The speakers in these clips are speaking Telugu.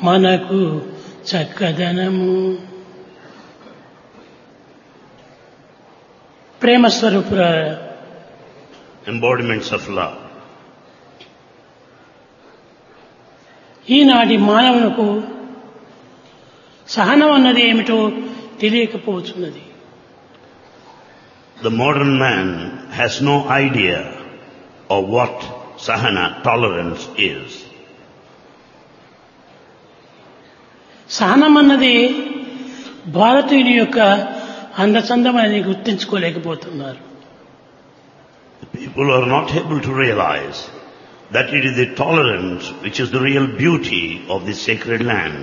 మనకు చక్కదనము. ప్రేమ స్వరూపుల embodiments of love. ఈనాటి మానవులకు సహనం అన్నది ఏమిటో తెలియకపోతున్నది. The modern man has no idea of what sahana, tolerance, is. సహనం అన్నది భారతీయుని యొక్క అందచందమని గుర్తించుకోలేకపోతున్నారు. People are not able to realize that it is the tolerance which is the real beauty of this sacred land.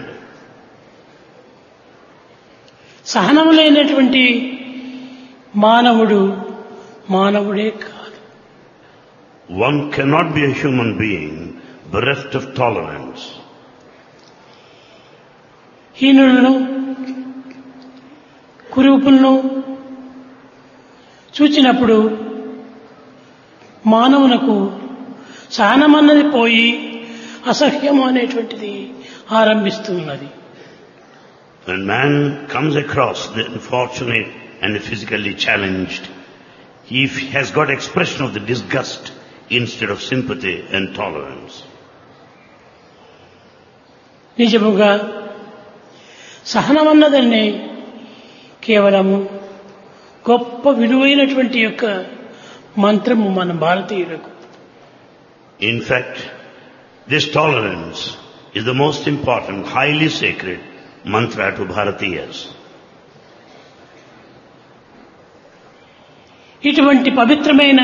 సహనం లేనటువంటి మానవుడు మానవుడే కాదు. One cannot be a human being bereft of tolerance. హీనులను కురూపులను చూచినప్పుడు మానవునకు సహనమన్నది పోయి అసహ్యము అనేటువంటిది ఆరంభిస్తున్నది. When man comes across the unfortunate and the physically challenged, he has got expression of the disgust instead of sympathy and tolerance. నిజముగా సహనమన్నదని కేవలము గొప్ప విలువైనటువంటి యొక్క మంత్రము మన భారతీయులకు. In fact, this tolerance is the most important, highly sacred mantra to Bharatiyas. ఇటువంటి పవిత్రమైన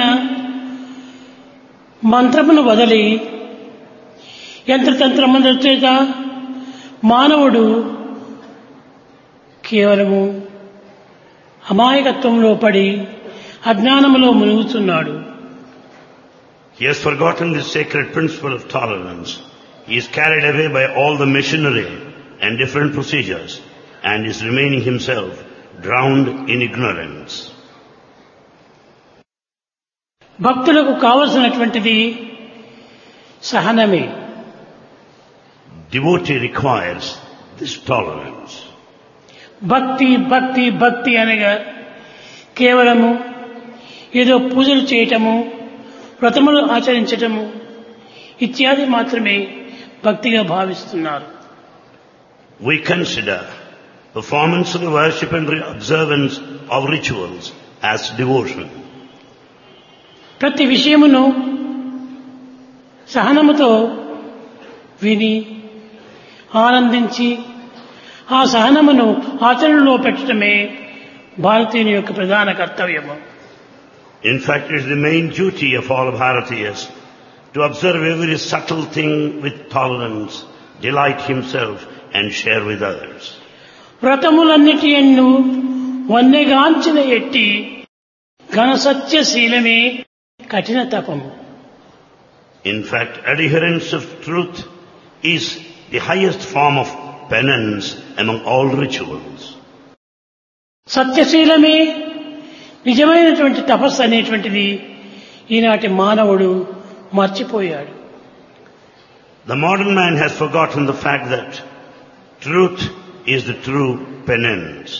మంత్రమును వదిలి యంత్రతంత్రముల చేత మానవుడు కేవలము అమాయకత్వంలో పడి అజ్ఞానములో మునుగుతున్నాడు. He has forgotten the sacred principle of tolerance. He is carried away by all the machinery and different procedures and is remaining himself drowned in ignorance. భక్తులకు కావలసినటువంటిది సహనమే. Devotee requires this tolerance. భక్తి భక్తి భక్తి అనగా కేవలము ఏదో పూజలు చేయటము, వ్రతములు ఆచరించటము ఇత్యాది మాత్రమే భక్తిగా భావిస్తున్నారు. We consider performance of the worship and observance of rituals as devotion. ప్రతి విషయమును సహనముతో విని ఆనందించి ఆ సహనమును ఆచరణలో పెట్టడమే భారతీయుని యొక్క ప్రధాన కర్తవ్యము. In fact, it is the main duty of all Bharatiyas to observe every subtle thing with tolerance, delight himself and share with others. వ్రతములన్నిటి యందు వన్నెగాంచిన ఎట్టి ఘన సత్యశీలమే కఠిన తపము. In fact, adherence of truth is the highest form of penance among all rituals. సత్యశీలమే నిజమైనటువంటి తపస్సు అనేటువంటిది ఈనాటి మానవుడు మర్చిపోయాడు. The modern man has forgotten the fact that truth is the true penance.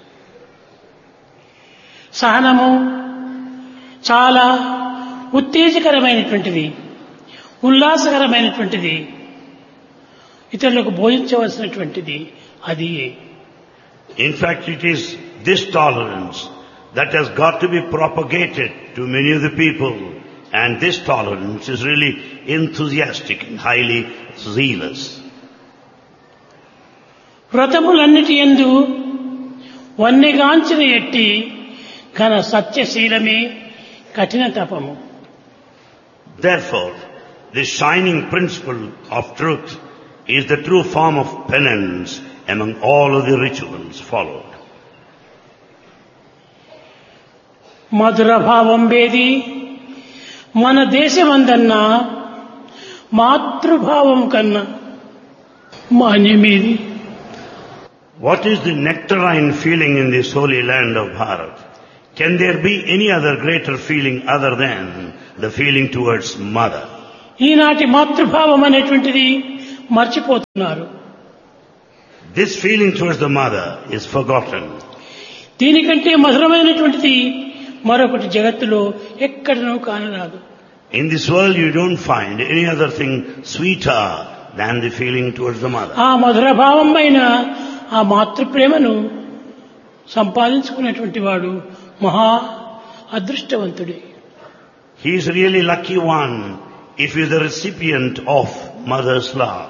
సహనము చాలా ఉత్తేజకరమైనటువంటిది, ఉల్లాసకరమైనటువంటిది, ఇతరులకు బోధించవలసినటువంటిది అది. In fact, it is this tolerance that has got to be propagated to many of the people, and this tolerance is really enthusiastic and highly zealous. వ్రతములన్నిటి యందు వన్నెగాంచిన ఎట్టి ఘన సత్యశీలమే కఠిన తపము. Therefore, the shining principle of truth is the true form of penance among all of the rituals followed. మధుర భావం వేది మన దేశమందన్నా మాతృభావం కన్నా మాన్యమేది. What is the nectarine feeling in this holy land of Bharat? Can there be any other greater feeling other than the feeling towards mother? ఈనాటి మాతృభావం అనేటువంటిది మర్చిపోతున్నారు. This feeling towards the mother is forgotten. దీనికంటే మధురమైనటువంటిది మరొకటి జగత్తులో ఎక్కడనూ కానరాదు. In this world you don't find any other thing sweeter than the feeling towards the mother. ఆ మధుర భావమైన ఆ మాతృప్రేమను సంపాదించుకున్నటువంటి వాడు మహా అదృష్టవంతుడే. He is really lucky one if he is the recipient of mother's love.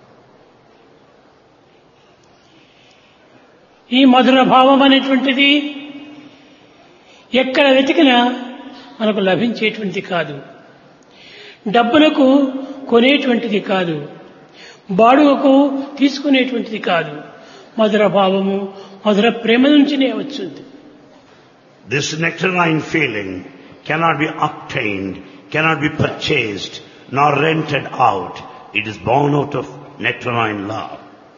ఈ మధుర భావం అనేటువంటిది ఎక్కడ వెతికినా మనకు లభించేటువంటిది కాదు, డబ్బులకు కొనేటువంటిది కాదు, బాడుగకు తీసుకునేటువంటిది కాదు. మధుర భావము మధుర ప్రేమ నుంచినే వచ్చింది. This nectarine feeling cannot be obtained, cannot be purchased, nor rented out. It is born out of nectarine love.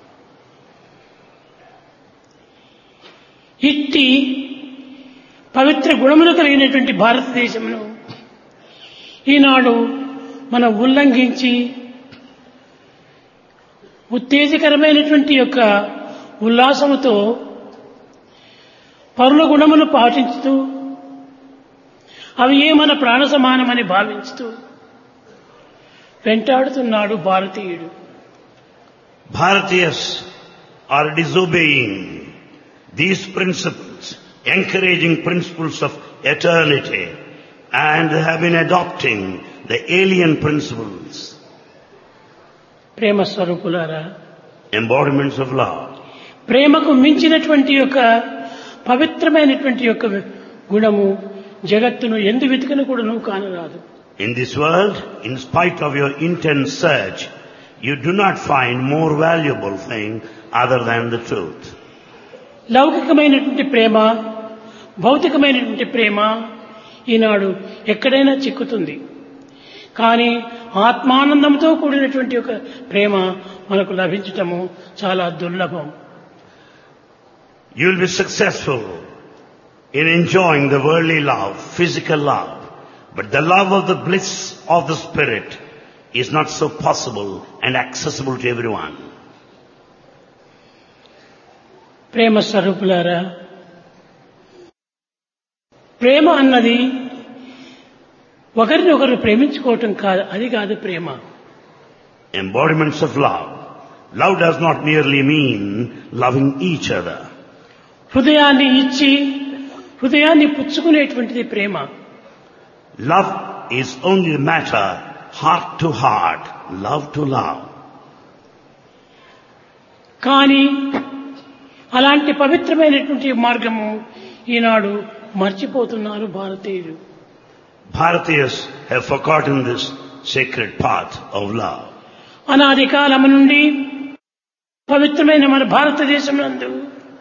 ఇట్టి పవిత్ర గుణములు కలిగినటువంటి భారతదేశమును ఈనాడు మనం ఉల్లంఘించి ఉత్తేజకరమైనటువంటి యొక్క ఉల్లాసముతో పరుల గుణములు పాటించుతూ అవి ఏ మన ప్రాణ సమానమని భావించుతూ వెంటాడుతున్నాడు భారతీయుడు. Bharatiyas are disobeying these principles, encouraging principles of eternity, and they have been adopting the alien principles, ప్రేమ స్వరూపులారా, embodiments of love. ప్రేమకు మించినటువంటి యొక్క పవిత్రమైనటువంటి యొక్క గుణము జగత్తును ఎందు వెతికిన కూడాను కానరాదు. In this world, in spite of your intense search, you do not find more valuable thing other than the truth. లౌకికమైనటువంటి ప్రేమ, భౌతికమైనటువంటి ప్రేమ ఈనాడు ఎక్కడైనా చిక్కుతుంది. కానీ ఆత్మానందంతో కూడినటువంటి ఒక ప్రేమ మనకు లభించటము చాలా దుర్లభం. You will be successful in enjoying the worldly love, physical love, but the love of the bliss of the spirit is not so possible and accessible to everyone. ప్రేమ స్వరూపులారా, ప్రేమ అన్నది ఒకరిని ఒకరు ప్రేమించుకోవటం కాదు, అది కాదు ప్రేమ. Embodiments of love. Love does not merely mean loving each other. హృదయాన్ని ఇచ్చి హృదయాన్ని పుచ్చుకునేటువంటిది ప్రేమ. Love is only a matter heart to heart, love to love. కానీ అలాంటి పవిత్రమైనటువంటి మార్గము ఈనాడు మర్చిపోతున్నారు భారతీయులు. Bharatiyas have forgotten this sacred path of love. అనాది కాలము నుండి పవిత్రమైన మన భారతదేశం నందు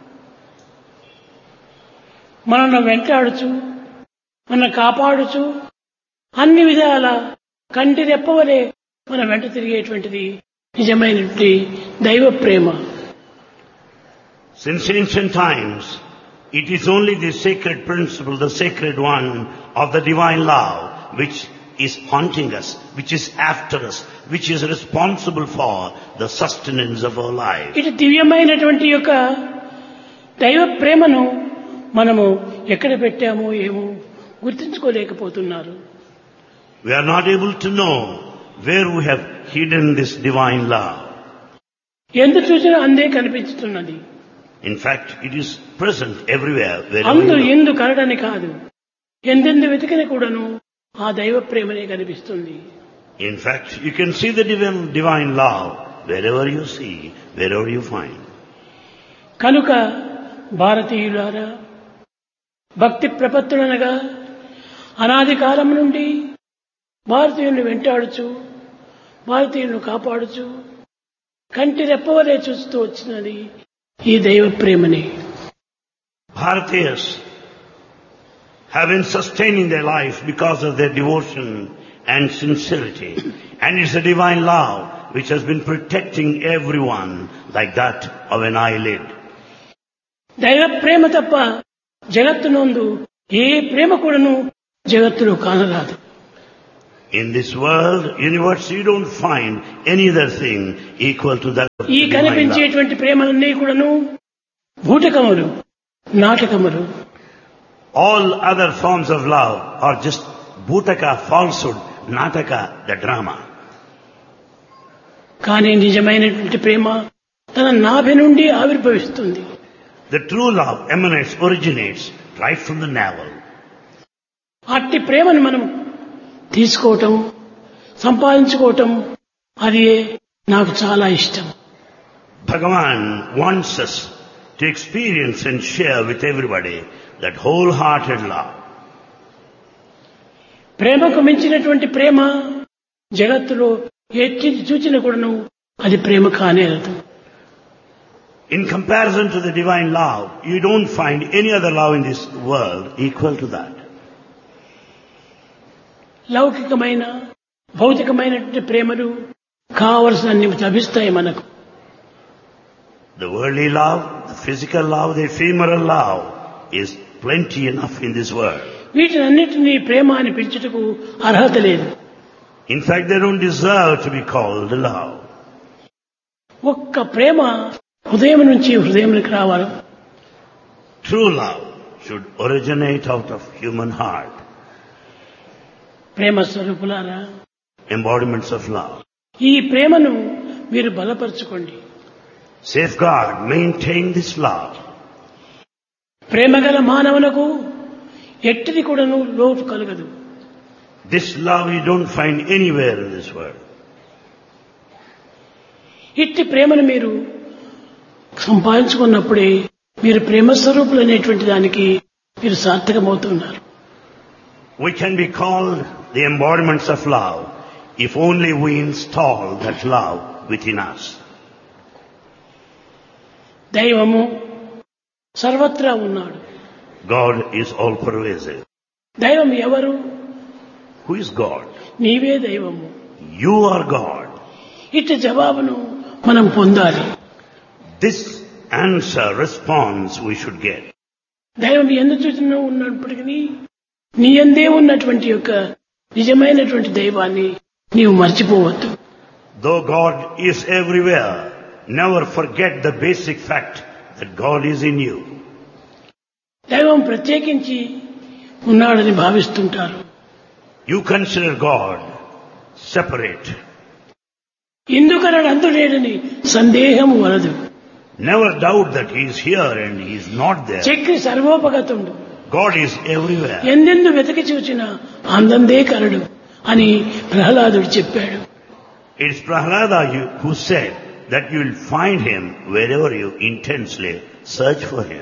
మనల్ని వెంటాడుచు మనల్ని కాపాడుచు అన్ని విధాల కంటి రెప్పవలే మన వెంట తిరిగేటువంటిది నిజమైనటువంటి దైవ ప్రేమ. Since ancient times, it is only the sacred principle, the sacred one of the divine love which is haunting us, which is after us, which is responsible for the sustenance of our life. ఇటు దివ్యమైనటువంటి యొక్క దైవ ప్రేమను మనము ఎక్కడ పెట్టామో ఏమో గుర్తించుకోలేకపోతున్నారు. We are not able to know where we have hidden this divine love. ఎందు చూసినా అందే కనిపించుతున్నది. In fact, it is present everywhere. అందు ఎందు కరడని కాదు, ఎందెందు వెతికిన కూడాను ఆ దైవ ప్రేమనే కనిపిస్తుంది. In fact, you can see the divine love wherever you see, wherever you find. కనుక భారతీయులారా, భక్తి ప్రపత్తులనగా అనాది కాలం నుండి భారతీయులను వెంటాడుచు భారతీయులను కాపాడుచు కంటి రెప్పవలే చూస్తూ వచ్చినది ఈ దైవ ప్రేమని. Bharatiyas have been sustaining their life because of their devotion and sincerity. And it's a divine love which has been protecting everyone like that of an eyelid. దైవ ప్రేమ తప్ప జగత్తునందు ఏ ప్రేమ కూడాను జగత్తులో కానరాదు. In this world, universe, you don't find any other thing equal to that of ఈ divine love. కనిపించేటువంటి ప్రేమలన్నీ కూడాను భూతకములు, నాటకములు. All other forms of love are just bhutaka, falsehood, nataka, the drama. కానీ నిజమైనటువంటి ప్రేమ తన నాభి నుండి ఆవిర్భవిస్తుంది. The true love emanates, originates right from the navel. అట్టి ప్రేమను మనం తీసుకోవటం, సంపాదించుకోవటం, అది నాకు చాలా ఇష్టం. Bhagavan wants us to experience and share with everybody that wholehearted love. ప్రేమకు మించినటువంటి ప్రేమ జగత్తులో ఎట్టి చూచిన కూడాను అది ప్రేమ కానేరదు. In comparison to the divine love, you don't find any other love in this world equal to that. లౌకికమైన భౌతికమైనటువంటి ప్రేమలు కావలసినన్ని లభిస్తాయి మనకు. The worldly love, the physical love, the ephemeral love is plenty enough in this world. వీటినన్నిటినీ ప్రేమ అని పిలుచుటకు అర్హత లేదు. In fact, they don't deserve to be called love. ఒక్క ప్రేమ హృదయం నుంచి హృదయంలోకి రావాలి. True love should originate out of human heart. ప్రేమ స్వరూపులారా, Embodiments of love. ఈ ప్రేమను మీరు బలపరచుకోండి. Safeguard, maintain this love. ప్రేమ గల మానవులకు ఎట్టిది కూడాను లోటు కలగదు. This love you don't find anywhere in this world. ఇట్టి ప్రేమను మీరు సంపాదించుకున్నప్పుడే మీరు ప్రేమ స్వరూపులు అనేటువంటి దానికి మీరు సార్థకమవుతున్నారు. We can be called the embodiments of love if only we install that love within us. దైవము సర్వత్రా ఉన్నాడు. God is all pervasive. దైవం ఎవరు? Who is God? నీవే దైవము. You are God. ఇట్టి జవాబును మనం పొందాలి. This answer, response we should get. దైవం ఎందు చూసినా ఉన్నప్పటికీ నీ యందే ఉన్నటువంటి యొక్క నిజమైనటువంటి దైవాన్ని నీవు మర్చిపోవద్దు. Though God is everywhere, never forget the basic fact that God is in you. దైవం ప్రత్యేకించి ఉన్నాడని భావిస్తుంటారు. You consider God separate. ఇందుకనడు అందులేడని సందేహము వలదు. Never doubt that He is here and He is not there. Chakri సర్వోపగతుండు. God is everywhere. ఎందెందు వెతకి చూచినా అందందే కరడు అని ప్రహ్లాదుడు చెప్పాడు. It's Prahlada who said that you will find Him wherever you intensely search for Him.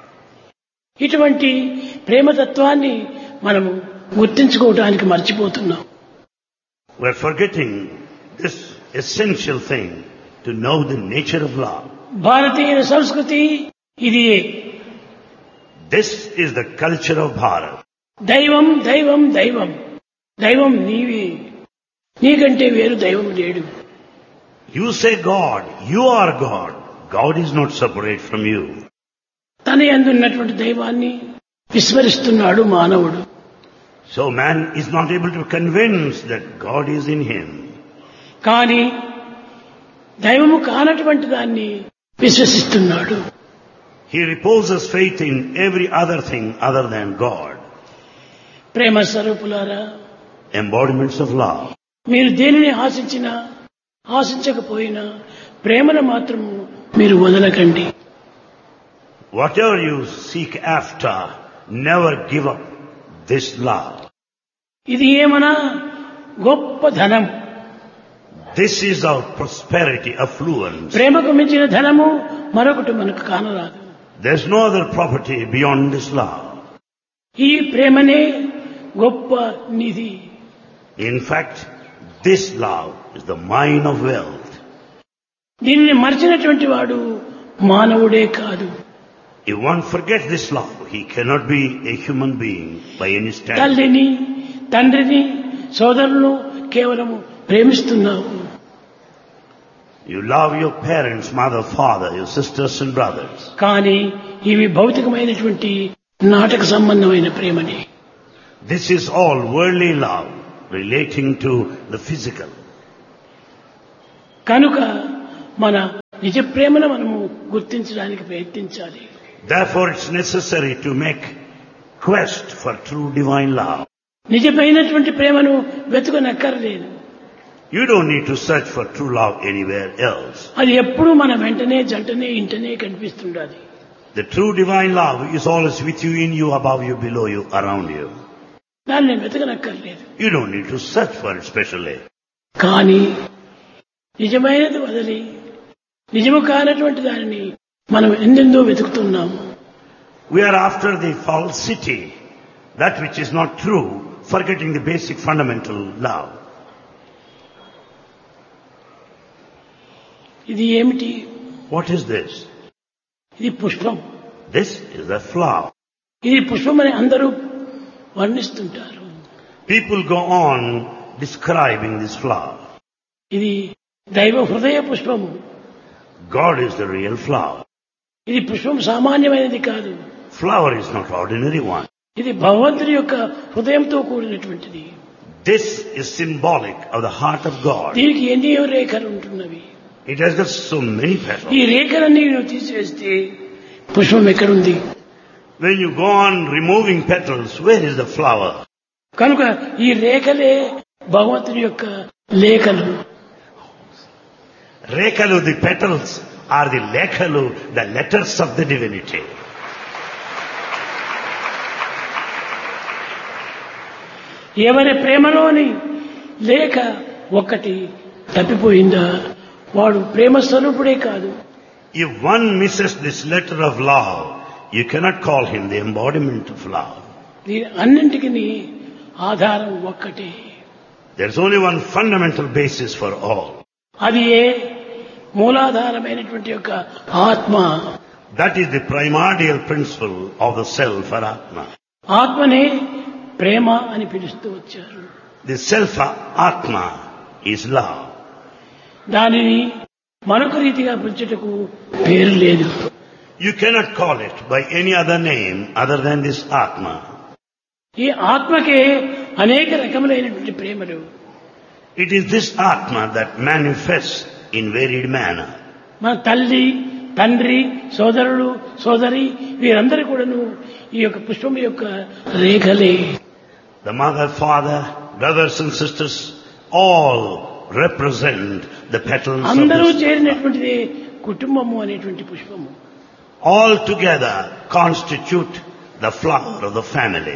ఇటువంటి ప్రేమతత్వాన్ని మనము గుర్తించుకోవడానికి మర్చిపోతున్నాం. We're forgetting this essential thing to know the nature of love. భారతీయ సంస్కృతి ఇదియే. This is the culture of Bharat. దైవం దైవం దైవం, దైవం నీవే, నీకంటే వేరు దైవం లేడు. You say God, you are God. God is not separate from you. తన యందు ఉన్నటువంటి దైవాన్ని విస్మరిస్తున్నాడు మానవుడు. So man is not able to convince that God is in him. కానీ దైవము కానటువంటి దాన్ని విశ్వసిస్తున్నాడు. He reposes faith in every other thing other than God. ప్రేమ స్వరూపులారా, Embodiments of love. మీరు దేనిని ఆశించినా ఆశించకపోయినా ప్రేమను మాత్రము మీరు వదలకండి. Whatever you seek after, never give up this love. ఇది ఏమన్నా గొప్ప ధనం. This is our prosperity, affluence. ప్రేమకు మించిన ధనము మరొకటి మనకు కానరాదు. There's no other property beyond this love. ఈ ప్రేమనే గొప్ప నిధి. In fact, this love is the mine of wealth. దీనిని మర్చినటువంటి వాడు మానవుడే కాదు. If one forgets this love, he cannot be a human being by any standard. తల్లిని, తండ్రిని, సోదరులను కేవలము ప్రేమిస్తున్నావు. You love your parents, mother, father, your sisters and brothers. కానీ ఇవి భౌతికమైనటువంటి నాటక సంబంధమైన ప్రేమని. This is all worldly love, relating to the physical. కనుక మన నిజ ప్రేమను మనము గుర్తించడానికి ప్రయత్నించాలి. Therefore, it's necessary to make quest for true divine love. నిజమైనటువంటి ప్రేమను వెతుకనక్కర్లేదు. You don't need to search for true love anywhere else. అది ఎప్పుడూ మన వెంటనే జంటనే ఇంటనే కనిపిస్తుండాలి. The true divine love is always with you, in you, above you, below you, around you. దాన్ని వెతకనక్కర్లేదు. You don't need to search for it specially. కానీ నిజమైనది వదిలి నిజము కానటువంటి దానిని మనం ఎందెందో వెతుకుతున్నాము. We are after the falsity, that which is not true, forgetting the basic fundamental love. ఇది ఏమిటి? What is this? ఇది పుష్పం. This is a flower. ఇది పుష్పం అని అందరూ వర్ణిస్తుంటారు. People go on describing this flower. ఇది దైవ హృదయ పుష్పము. God is the real flower. ఇది పుష్పం సామాన్యమైనది కాదు. Flower is not ordinary one. ఇది భగవంతుని యొక్క హృదయంతో కూడినటువంటిది. This is symbolic of the heart of God. దీనికి ఎన్నో రేఖలు ఉంటున్నవి. It has got so many petals. ఈ రేఖలన్నీ నువ్వు తీసివేస్తే పుష్పం ఎక్కడుంది? When you go on removing petals, where is the flower? కనుక ఈ రేఖలే భగవంతుని యొక్క లేఖలు. Rekalu, the petals, are the lekalu, the letters of the divinity. ఎవరి ప్రేమలోని లేఖ ఒక్కటి తప్పిపోయిందా వాడు ప్రేమ స్వరూపుడే కాదు. If one misses this letter of love, you cannot call him the embodiment of love. దీని అన్నింటికి ఆధారం ఒక్కటే. There's only one fundamental basis for all. అది మూలాధారమైనటువంటి యొక్క ఆత్మ. That is the primordial principle of the self or Atma. ఆత్మనే ప్రేమ అని పిలుస్తూ వచ్చారు. The self Atma is love. దానిని మరొక రీతిగా పిలుచుటకు పేరు లేదు. You cannot call it by any other name other than this Atma. ఈ ఆత్మకే అనేక రకములైనటువంటి ప్రేమలు. It is this Atma that manifests in varied manner. మన తల్లి, తండ్రి, సోదరుడు, సోదరి వీరందరూ కూడాను ఈ యొక్క పుష్పం యొక్క రేఖలే. The mother, father, brothers and sisters, all represent the petals of అందరూ this. చేరినటువంటిది కుటుంబము అనేటువంటి పుష్పము. All together constitute the flower of the family.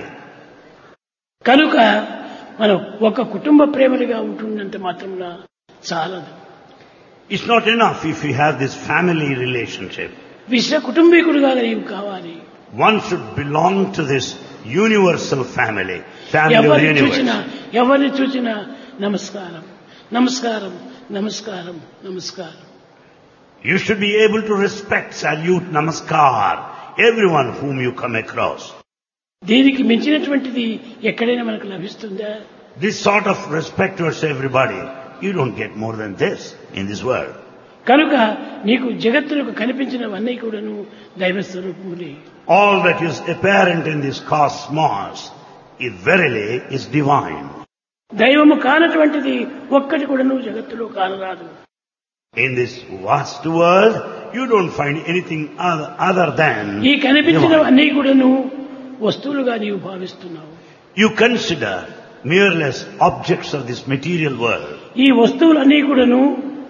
కనుక మనం ఒక కుటుంబ ప్రేమలుగా ఉంటున్నంత మాత్రమున చాలదు. It's not enough if you have this family relationship. విశ్వ కుటుంబీకుడుగా నీవు కావాలి. One should belong to this universal family, family of the ఎవరిని చూచినా నమస్కారం, నమస్కారం, నమస్కారం, నమస్కారం. You should be able to respect, salute, namaskar everyone whom you come across. దీనికి మించినటువంటిది ఎక్కడైనా మనకు లభిస్తుందా? This sort of respect towards everybody, you don't get more than this in this world. కనుక నీకు జగత్తులకు కనిపించినవన్నీ కూడాను దైవ స్వరూపములే. All that is apparent in this cosmos is verily is divine. దైవము కానటువంటిది ఒక్కటి కూడాను జగత్తులో కానరాదు. In this vast world, you don't find anything other than ఈ కనిపించినవన్నీ కూడాను వస్తువులుగా నీవు భావిస్తున్నావు. You consider mereless objects of this material world. ఈ వస్తువులన్నీ కూడాను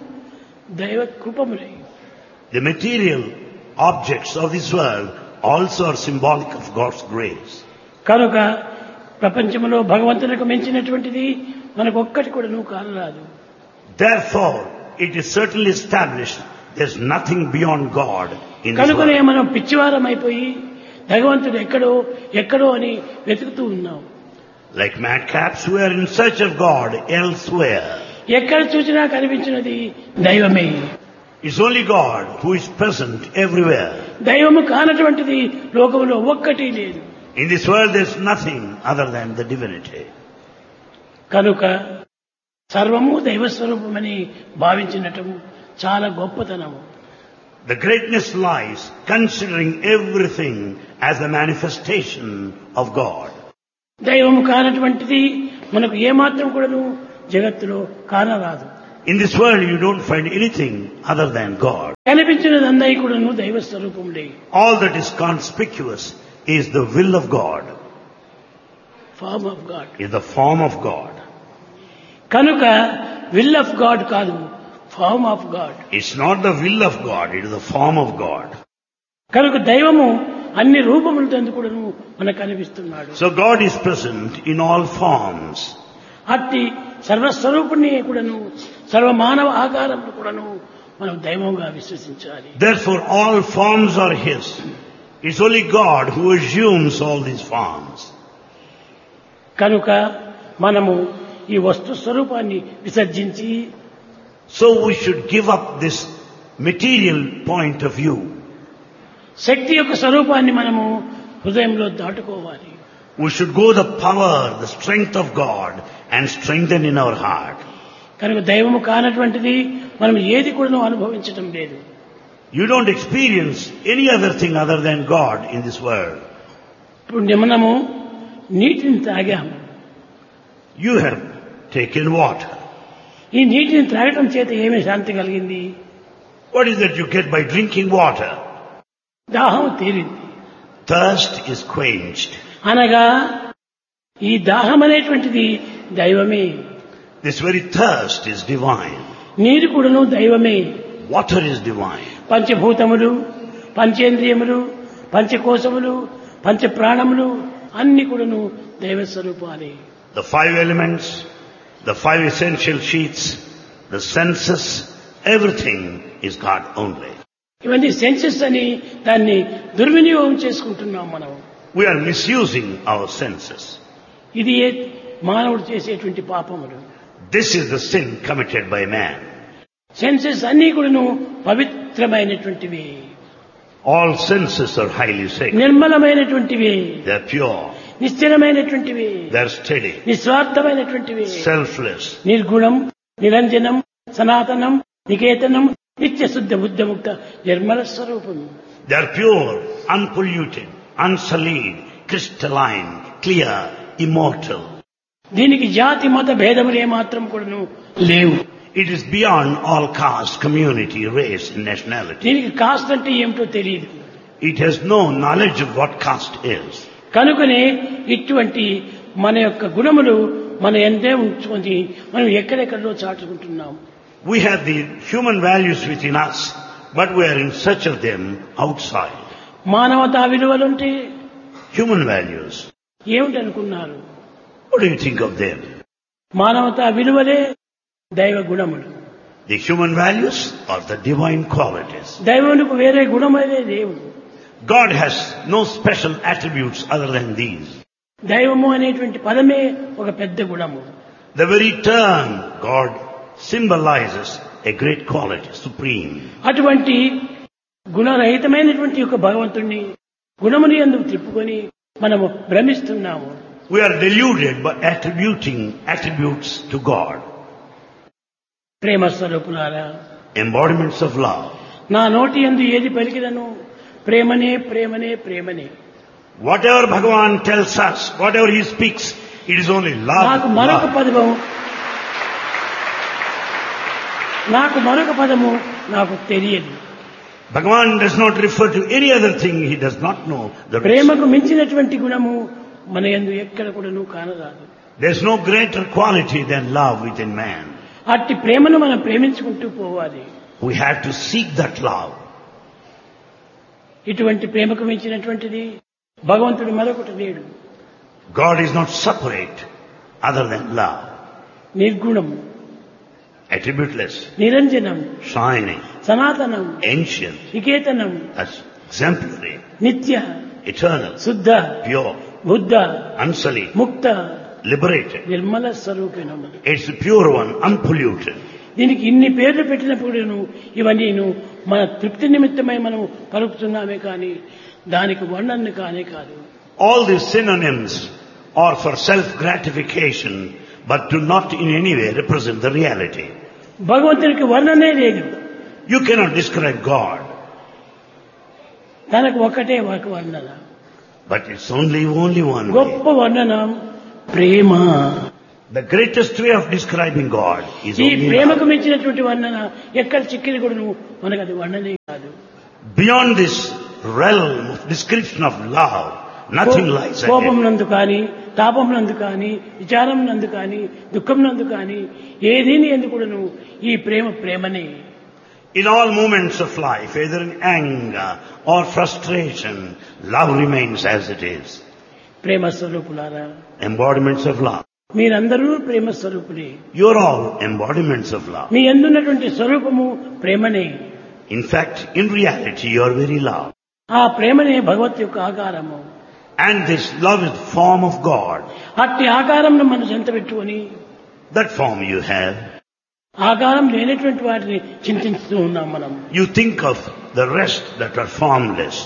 దైవ కృపములే. The material objects of this world also are symbolic of God's grace. కనుక ప్రపంచంలో భగవంతునికి మించినటువంటిది మనకు ఒక్కటి కూడాను కానరాదు. Therefore, it is certainly established there's nothing beyond God in this కనుకనే world. మనం పిచ్చివారం అయిపోయి భగవంతుడు ఎక్కడో ఎక్కడో అని వెతుకుతూ ఉన్నాం. Like madcaps, we are in search of God elsewhere. ఎక్కడ చూసినా కనిపించినది దైవమే. It's only God who is present everywhere. దైవము కానటువంటిది లోకంలో ఒక్కటి లేదు. In this world there's nothing other than the divinity. కనుక సర్వము దైవస్వరూపమని భావించినటము చాలా గొప్పతనము. The greatness lies considering everything as a manifestation of God. దైవము కానటువంటిది మనకు ఏమాత్రం కూడాను జగత్తులో కానరాదు. In this world you don't find anything other than God. కనిపించినదంతా కూడాను దైవ స్వరూపములే. All that is conspicuous is the will of God, form of God. is the form of God. కనుక విల్ ఆఫ్ గాడ్ కాదు, form of God. It's not the will of God, it is the form of God. కనుక దైవము అన్ని రూపములతో కూడాను మనకు కనిపిస్తున్నాడు. So God is present in all forms. అట్టి సర్వస్వరూపుణ్ణి కూడాను సర్వమానవ ఆకారములు కూడాను మనం దైవంగా విశ్వసించాలి. Therefore all forms are His. It's only God who assumes all these forms. కనుక మనము ఈ వస్తు స్వరూపాన్ని విసర్జించి So we should give up this material point of view. శక్తి యొక్క స్వరూపాన్ని మనము హృదయంలో దాటుకోవాలి. We should go the power, the strength of God and strengthen in our heart. కనుక దైవము కానటువంటిది మనం ఏది కూడా అనుభవించడం లేదు. You don't experience any other thing other than God in this world. ఇప్పుడు మనము నీటిని తాగాము. You have taken water. ఈ నీటిని త్రాగటం చేత ఏమి శాంతి కలిగింది? What is that you get by drinking water? దాహం తీరింది. Thirst is quenched. అనగా ఈ దాహం అనేటువంటిది దైవమే. This very thirst is divine. నీరు కూడాను దైవమే. Water is divine. పంచభూతములు, పంచేంద్రియములు, పంచకోశములు, పంచ ప్రాణములు అన్ని కూడాను దైవ స్వరూపాలే. The 5 elements, the 5 essential sheaths, the senses, everything is God only. ఇవన్నీ సెన్సెస్ అని దాన్ని దుర్వినియోగం చేసుకుంటున్నాం మనం. We are misusing our senses. ఇది మానవుడు చేసేటువంటి పాపములు. This is the sin committed by man. Senses అన్ని కూడాను పవిత్రమైనటువంటివి. All senses are highly sacred. నిర్మలమైనటువంటివి. They are pure. నిశ్చలమైనటువంటివి. They are steady. నిస్వార్థమైనటువంటివి. Selfless. నిర్గుణం, నిరంజనం, సనాతనం, నికేతనం, నిత్య శుద్ధ బుద్ధముక్త నిర్మల స్వరూపం. They are pure, unpolluted, unsullied, crystalline, clear, immortal. దీనికి జాతి మత భేదములు ఏమాత్రం కూడాను లేవు. It is beyond all caste, community, race and nationality. దీనికి కాస్ట్ అంటే ఏమిటో తెలియదు. It has no knowledge of what caste is. కనుకనే ఇటువంటి మన యొక్క గుణములు మన ఎందే ఉంచుకొని మనం ఎక్కడెక్కడో చాటుకుంటున్నాం. We have the human values within us, but we are in search of them outside. మానవతా విలువలుంటే Human values. ఏమిటనుకున్నారు? What do you think of them? మానవతా విలువలే దైవ గుణములు. The human values are the divine qualities. దైవమునకు వేరే గుణమేదే దేవుడు. God has no special attributes other than these. దైవము అనేటువంటి పదమే ఒక పెద్ద గుణము. The very term God symbolizes a great quality, supreme. అటువంటి గుణరహితమైనటువంటి యొక్క భగవంతుణ్ణి గుణముని యందు తిప్పుకొని మనము భ్రమిస్తున్నాము. We are deluded by attributing attributes to God. ప్రేమ స్వరూపులారా, Embodiments of love. నా నోటి యందు ఏది పలికిదను ప్రేమనే ప్రేమనే ప్రేమనే. Whatever Bhagavan tells us, whatever He speaks, it is only love. నాకు మరొక పదము నాకు తెలియదు. Bhagavan does not refer to any other thing. He does not know the ప్రేమకు మించినటువంటి గుణము మన యందు ఎక్కడ కూడాను కానరాదు. There is no greater quality than love within man. అట్టి ప్రేమను మనం ప్రేమించుకుంటూ పోవాలి. We have to seek that love. ఇటువంటి ప్రేమకు మించినటువంటిది భగవంతుడు మరొకటి లేడు. God is not separate other than love. నిర్గుణం, Attributeless, నిరంజనం, shining, సనాతనం, ancient, నికేతనం, exemplary, నిత్య, eternal, శుద్ధ, pure, బుద్ధ, unsullied, ముక్త, liberated. Nirmala స్వరూపిణము. It's the pure one, unpolluted. దీనికి ఇన్ని పేర్లు పెట్టినప్పుడు ఇవన్నీ మన తృప్తి నిమిత్తమై మనం పలుకుతున్నామే కానీ దానికి వర్ణన కానే కాదు. All these synonyms are for self-gratification, but do not in any way represent the reality. భగవంతునికి వర్ణనే లేదు. You cannot describe God. తనకు ఒకటే ఒక వర్ణన. But it's only one way. గొప్ప వర్ణన ప్రేమ. The greatest way of describing God is ఈ only ప్రేమకు love. మించినటువంటి వర్ణన ఎక్కడ చిక్కిన కూడా మనకు అది వర్ణనే కాదు. Beyond this realm of description of love, nothing lies కోపం ahead. నందు కానీ, తాపం నందు కానీ, విచారం నందు కానీ, దుఃఖం నందు కానీ, ఏదీని ఎందుకు కూడాను ఈ ప్రేమనే. In all moments of life, either in anger or frustration, love remains as it is. ప్రేమ స్వరూపులారా, Embodiments of love. మీరందరూ ప్రేమ స్వరూపులే. You're all embodiments of love. మీ యందున్నటువంటి స్వరూపము ప్రేమనే. In fact, in reality, you're very love. ఆ ప్రేమనే భగవత్ యొక్క ఆకారము. And this love is the form of God. అట్టి ఆకారంను మనం చెంత పెట్టుకొని That form you have. ఆకారం లేనటువంటి వాటిని చింతిస్తూ ఉన్నాం మనం. You think of the rest that are formless.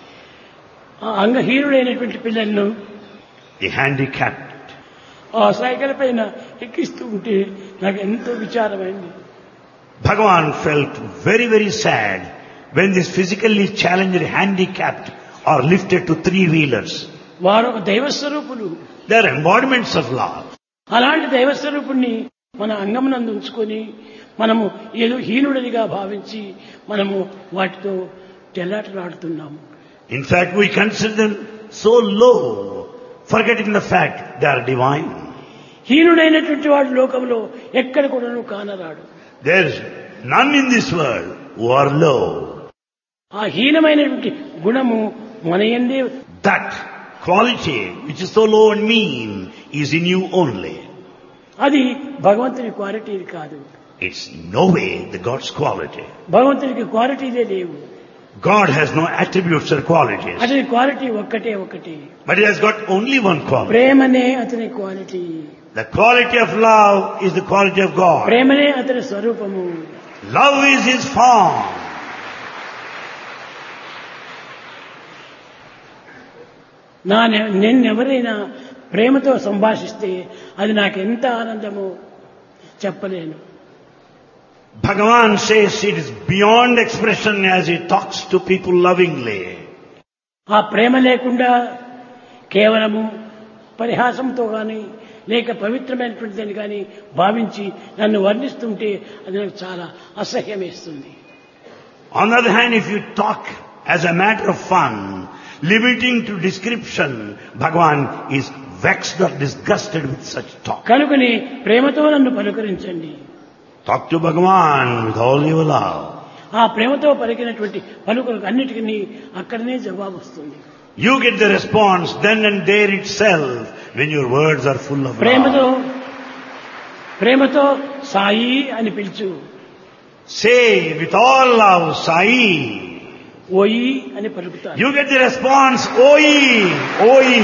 ఆ అంగహీనుడైనటువంటి పిల్లలను The handicapped. ఆ సైకిల్ పైన ఎక్కిస్తూ ఉంటే నాకు ఎంతో విచారమైంది. Bhagavan felt very, very sad when this physically challenged handicapped are lifted to three-wheelers. వారు ఒక దైవ స్వరూపులు. They are embodiments of love. అలాంటి దైవ స్వరూపుణ్ణి మన అంగమునందు ఉంచుకొని మనము ఏదో హీనుడిగా భావించి మనము వాటితో చెల్లాటలాడుతున్నాము. In fact, we consider them so low, forgetting the fact they are divine. హీనుడైనటువంటి వాడు లోకంలో ఎక్కడ కూడాను కానరాడు. There is none in this world who are low. ఆ హీనమైనటువంటి గుణము మన యందే. That quality which is so low and mean is in you only. అది భగవంతుని క్వాలిటీ కాదు. It's no way the God's quality. భగవంతునికి క్వాలిటీలే లేవు. God has no attributes or qualities. అతని క్వాలిటీ ఒక్కటి. But He has got only one quality. ప్రేమనే అతని quality. The quality of love is the quality of God. ప్రేమనే అతని స్వరూపము. Love is His form. నిన్నెవరైనా ప్రేమతో సంభాషిస్తే అది నాకు ఎంత ఆనందమో చెప్పలేను. Bhagavan says it is beyond expression as He talks to people lovingly. ఆ ప్రేమ లేకుండా కేవలము పరిహాసంతో గాని లేక పవిత్రమైనటువంటిదని కానీ భావించి నన్ను వర్ణిస్తుంటే అది నాకు చాలా అసహ్యం వేస్తుంది. On the other hand, if you talk as a matter of fun, limiting to description, Bhagavan is vexed or disgusted with such talk. కనుకని ప్రేమతో నన్ను పలుకరించండి. Talk to Bhagavan with all your love. ఆ ప్రేమతో పలికినటువంటి పలుకులకు అన్నిటికీ అక్కడనే జవాబు వస్తుంది. You get the response then and there itself when your words are full of love. ప్రేమతో సాయి అని పిలుచు. Say with all love, Sai. ఓయి అని పలుకుతారు. You get the response, Oi, Oi.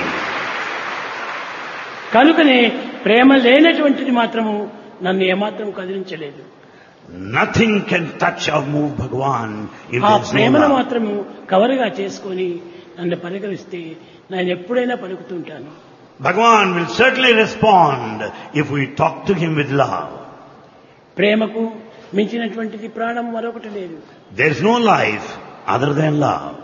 కనుకనే ప్రేమ లేనటువంటిది మాత్రము నన్ను ఏమాత్రం కదిలించలేదు. Nothing can touch or move Bhagavan if ఆ there is no ప్రేమను love. మాత్రము కవరుగా చేసుకొని నన్ను పలకరిస్తే నేను ఎప్పుడైనా పలుకుతుంటాను. Bhagavan will certainly respond if we talk to Him with love. ప్రేమకు మించినటువంటిది ప్రాణం మరొకటి లేదు. There is no life other than love.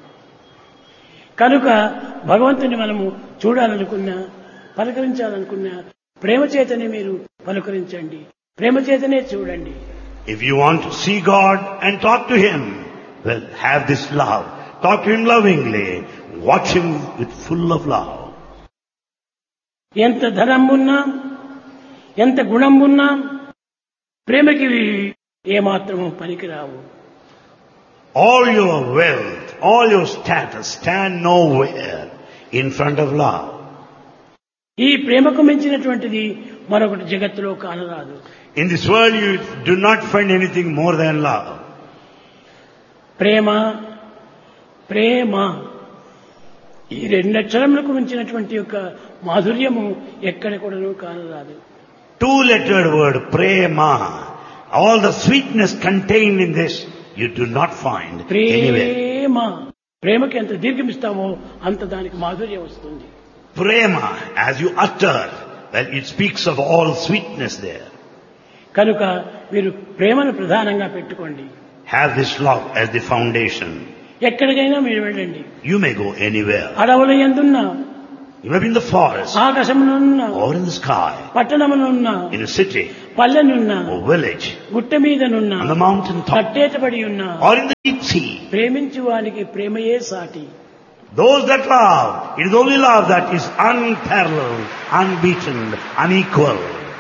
కనుక భగవంతుని మనము చూడాలనుకున్నా పలకరించాలనుకున్నా ప్రేమ చేతనే మీరు పలకరించండి, ప్రేమ చేతనే చూడండి. If you want to see God and talk to Him, well, have this love. Talk to Him lovingly. Watch Him with full of love. ఎంత ధనం ఉన్నా ఎంత గుణం ఉన్నా ప్రేమకి ఏమాత్రము పనికిరావు. All your wealth, all your status stand nowhere in front of love. ఈ ప్రేమకు మించినటువంటిది మరొకటి జగత్తులో కానరాదు. In this world you do not find anything more than love. ప్రేమ ప్రేమ ఈ రెండు అక్షరములకు మించినటువంటి యొక్క మాధుర్యము ఎక్కడ కూడాను కానరాదు. Two-lettered word, prema. All the sweetness contained in this you do not find anywhere. ప్రేమ ప్రేమకి ఎంత దీర్ఘమిస్తామో అంత దానికి మాధుర్యం వస్తుంది. Prema, as you utter, well, it speaks of all sweetness there. కనుక మీరు ప్రేమను ప్రధానంగా పెట్టుకోండి. Have this love as the foundation. ఎక్కడికైనా మీరు వెళ్ళండి. You may go anywhere. అడవుల యందున్నా You may be in the forest ఆకాశమునున్న, or in the sky, పట్టణమునున్న, in a city పల్లెనున్న, or village, గుట్ట మీదనున్న, on the mountain top కట్టేటబడి ఉన్న, or in the deep sea. ప్రేమించు వానికి ప్రేమయే సాటి. Those that love, it is only love that is unparalleled, unbeaten, unequal.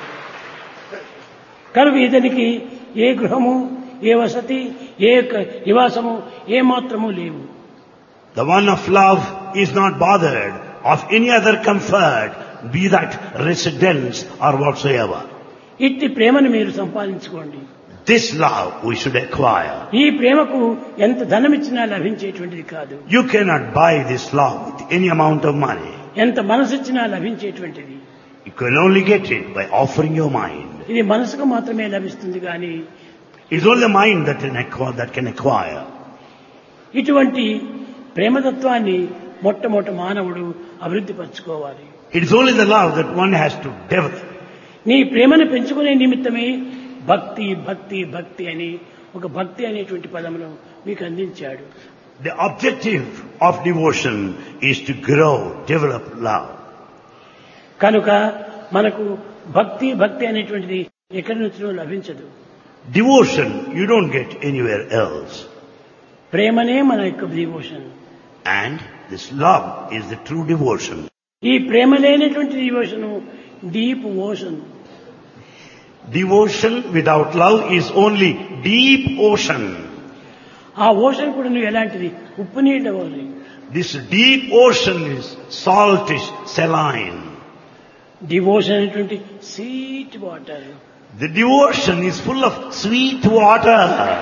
కనుక ఇతనికి ఏ గృహము, ఏ వసతి, ఏ నివాసము ఏ మాత్రము లేవు. The one of love is not bothered of any other comfort, be that residence or whatsoever. ఇట్టి ప్రేమను మీరు సంపాదించుకోండి. This love we should acquire. ఈ ప్రేమకు ఎంత ధనం ఇచ్చినా లభించేటువంటిది కాదు. You cannot buy this love with any amount of money. ఎంత మనసు ఇచ్చినా లభించేటువంటిది. You can only get it by offering your mind. ఇది మనసుకు మాత్రమే లభిస్తుంది కానీ It's only the mind that can acquire. ఇటువంటి ప్రేమతత్వాన్ని మొట్టమొదట మానవుడు అభివృద్ధి పరచుకోవాలి. It is only the love that one has to develop. నీ ప్రేమను పెంచుకునే నిమిత్తమే భక్తి భక్తి భక్తి అని ఒక భక్తి అనేటువంటి పదమును మీకు అందించాడు. The objective of devotion is to grow, develop love. కనుక మనకు భక్తి భక్తి అనేటువంటిది ఎక్కడి నుంచో లభించదు. Devotion you don't get anywhere else. ప్రేమనే మన యొక్క devotion. And this love is the true devotion. ఈ ప్రేమ లేనటువంటి devotion deep ocean. Devotion without love is only deep ocean. ఆ ఓషన్ కూడా నువ్వు ఎలాంటిది, ఉప్పు నీళ్ళ ఓరి. This deep ocean is saltish, saline. Devotion అనేటువంటి sweet water. The devotion is full of sweet water.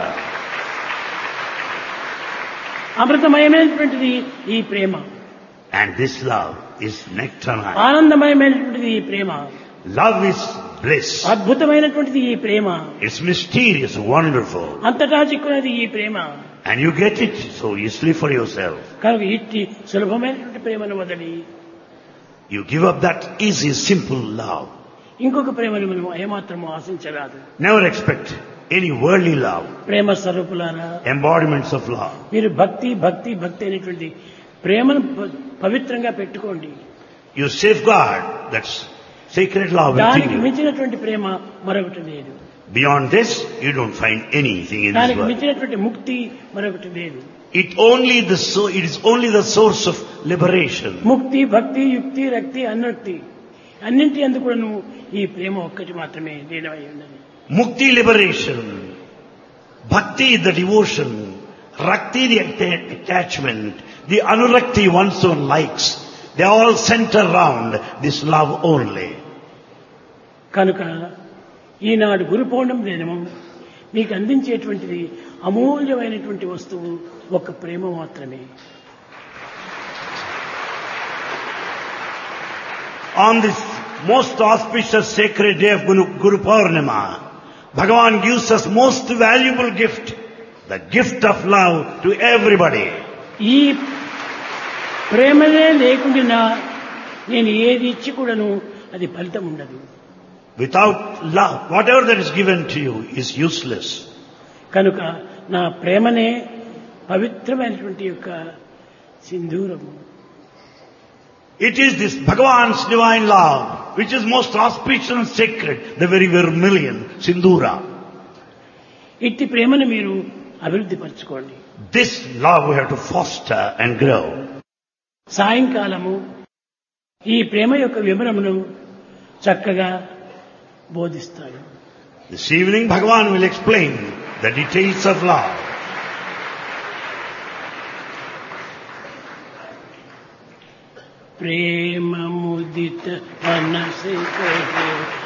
అమృతమయమైనటువంటిది ఈ ప్రేమ. And this love is nectarine. ఆనందమయమైనటువంటిది ఈ ప్రేమ. Love is bliss. అద్భుతమైనటువంటిది ఈ ప్రేమ. It's mysterious, wonderful. అంతటా చిక్కున్నది ఈ ప్రేమ. And you get it so easily for yourself. కనుక ఇట్టి సులభమైనటువంటి ప్రేమను వదిలి You give up that easy, simple love. ఇంకొక ప్రేమను మనం ఏమాత్రము ఆశించరాదు. Never expect any worldly love. ప్రేమ స్వరూపులారా, Embodiments of love. మీరు భక్తి భక్తి భక్తి అనేటువంటి ప్రేమను పవిత్రంగా పెట్టుకోండి. You safeguard that sacred love దానికి within you. మించినటువంటి ప్రేమ మరొకటి లేదు. Beyond this, you don't find anything in this దానికి world. మించినటువంటి ముక్తి మరొకటి లేదు. It is only the source of liberation. ముక్తి భక్తి యుక్తి రక్తి అనురక్తి అన్నింటి అందుకు కూడా నువ్వు ఈ ప్రేమ ఒక్కటి మాత్రమే లీనమై ఉన్నది. Mukti, liberation. Bhakti, the devotion. Rakti, the attachment. The anurakti, one's own likes. They all center around this love only. కనుక ఈనాడు గురు పౌర్ణమి దినము మీకు అందించేటువంటిది అమూల్యమైనటువంటి వస్తువు ఒక ప్రేమ మాత్రమే. On this most auspicious sacred day of Guru Purnima, Bhagavan gives us most valuable gift, the gift of love to everybody. ఈ ప్రేమనే లేకుండా నేను ఏది ఇచ్చి కూడాను అది ఫలితం ఉండదు. Without love, whatever that is given to you is useless. కనుక నా ప్రేమనే పవిత్రమైనటువంటి యొక్క సింధూరము. It is this Bhagavan's divine love, which is most auspicious and sacred, the very vermilion, Sindhura. ఇట్టి ప్రేమను మీరు అభివృద్ధి పరచుకోండి. This love we have to foster and grow. సాయంకాలము ఈ ప్రేమ యొక్క వివరమును చక్కగా బోధిస్తాడు. This evening Bhagavan will explain the details of love. ప్రేమ ముదిత మనసే